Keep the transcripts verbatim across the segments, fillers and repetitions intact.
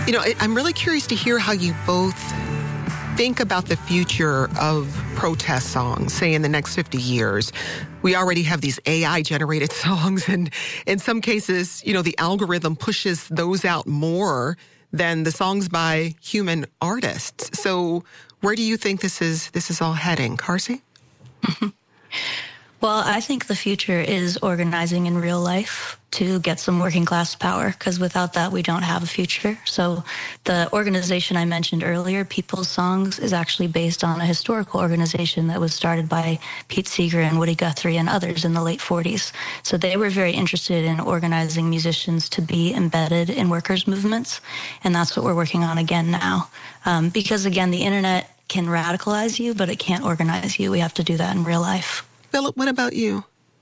You know, I- I'm really curious to hear how you both think about the future of protest songs, say in the next fifty years. We already have these A I-generated songs, and in some cases, you know, the algorithm pushes those out more than the songs by human artists. So where do you think this is this is all heading, Carsey? Well, I think the future is organizing in real life to get some working class power, because without that, we don't have a future. So the organization I mentioned earlier, People's Songs, is actually based on a historical organization that was started by Pete Seeger and Woody Guthrie and others in the late forties. So they were very interested in organizing musicians to be embedded in workers' movements, and that's what we're working on again now. Um, because, again, the internet can radicalize you, but it can't organize you. We have to do that in real life. Philip, what about you?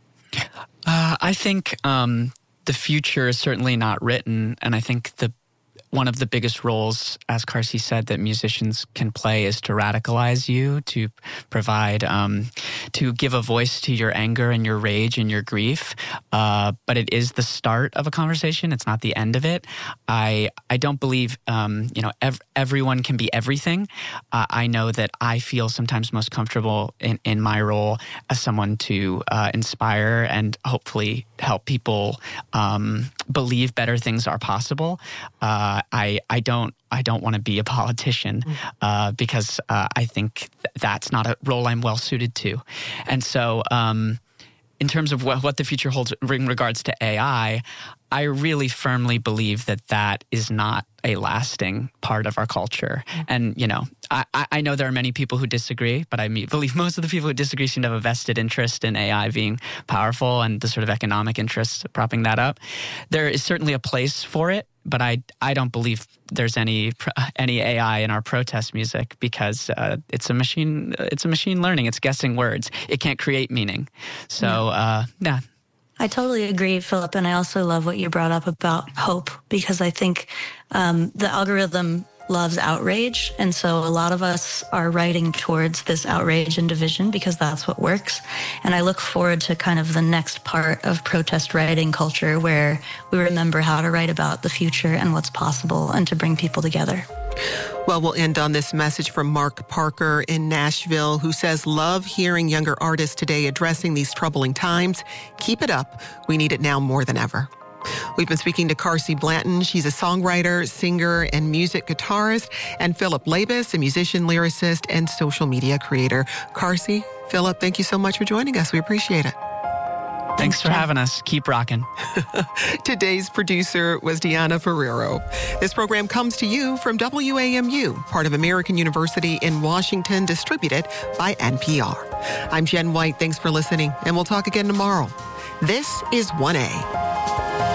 Uh, I think um, the future is certainly not written, and I think the one of the biggest roles, as Carsey said, that musicians can play is to radicalize you, to provide, um, to give a voice to your anger and your rage and your grief. Uh, but it is the start of a conversation. It's not the end of it. I I don't believe, um, you know, ev- everyone can be everything. Uh, I know that I feel sometimes most comfortable in, in my role as someone to uh, inspire and hopefully help people um, believe better things are possible. Uh, I I don't I don't want to be a politician uh, because uh, I think th- that's not a role I'm well suited to, and so um, in terms of what, what the future holds in regards to A I, I really firmly believe that that is not a lasting part of our culture. Mm-hmm. And, you know, I, I know there are many people who disagree, but I believe most of the people who disagree seem to have a vested interest in A I being powerful and the sort of economic interests propping that up. There is certainly a place for it, but I I don't believe there's any any A I in our protest music because uh, it's a machine it's a machine learning. It's guessing words. It can't create meaning. So, yeah. Uh, yeah. I totally agree, Philip, and I also love what you brought up about hope, because I think um, the algorithm loves outrage, and so a lot of us are writing towards this outrage and division because that's what works. And I look forward to kind of the next part of protest writing culture where we remember how to write about the future and what's possible and to bring people together. Well, we'll end on this message from Mark Parker in Nashville, who says, love hearing younger artists today addressing these troubling times. Keep it up. We need it now more than ever. We've been speaking to Carsey Blanton. She's a songwriter, singer, and music guitarist, and Philip Labus, a musician, lyricist, and social media creator. Carsey, Philip, thank you so much for joining us. We appreciate it. Thanks for having us. Keep rocking. Today's producer was Deanna Ferrero. This program comes to you from W A M U, part of American University in Washington, distributed by N P R. I'm Jen White. Thanks for listening, and we'll talk again tomorrow. This is one A.